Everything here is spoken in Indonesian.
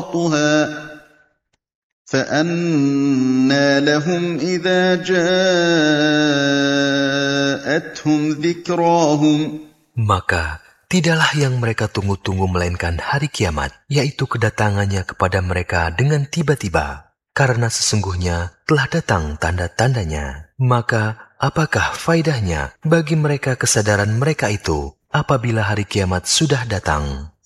أَشْرَاطُهَا فَأَنَّى لَهُمْ إِذَا جَاءَتْهُمْ ذِكْرَاهُمْ. Maka tidaklah yang mereka tunggu-tunggu melainkan hari kiamat, yaitu kedatangannya kepada mereka dengan tiba-tiba. Karena sesungguhnya telah datang tanda-tandanya. Maka apakah faedahnya bagi mereka kesadaran mereka itu apabila hari kiamat sudah datang?